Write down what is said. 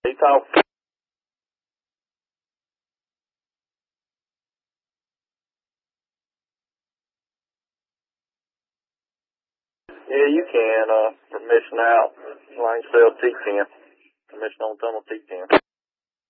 talk? Yeah, you can. Permission out. Line cell T10. Permission on tunnel T10.